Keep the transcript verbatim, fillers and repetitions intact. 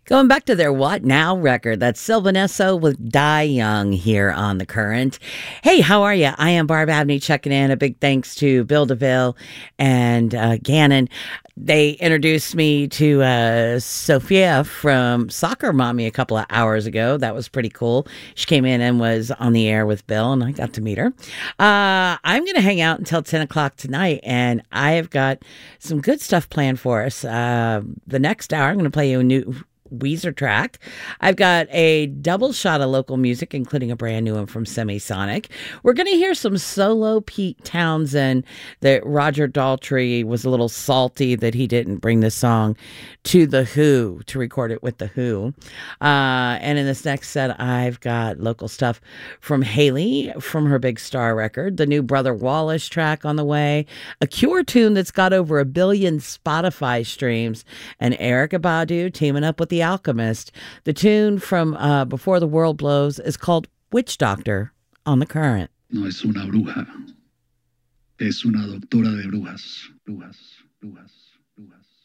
Going back to their What Now record, that's Sylvanesso with Die Young here on The Current. Hey, how are you? I am Barb Abney checking in. A big thanks to Bill DeVille and uh, Gannon. They introduced me to uh, Sophia from Soccer Mommy a couple of hours ago. That was pretty cool. She came in and was on the air with Bill, and I got to meet her. Uh, I'm going to hang out until ten o'clock tonight, and I have got some good stuff planned for us. Uh, the next hour, I'm going to play you a new Weezer track. I've got a double shot of local music, including a brand new one from Semisonic. We're going to hear some solo Pete Townsend. That Roger Daltrey was a little salty that he didn't bring the song to The Who, to record it with The Who. Uh, and in this next set, I've got local stuff from Haley from her Big Star record, the new Brother Wallace track on the way, a Cure tune that's got over a billion Spotify streams, and Erykah Badu teaming up with The Alchemist. The tune from uh, Before the World Blows is called Witch Doctor on The Current. No es una bruja, es una doctora de brujas, brujas, brujas, brujas.